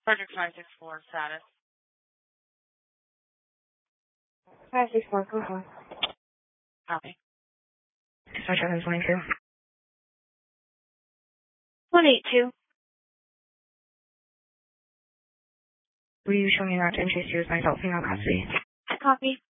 Project 564 status. 564, go on. Copy. Dispatch 722. 182. Will you show me that to introduce myself in our custody? Copy.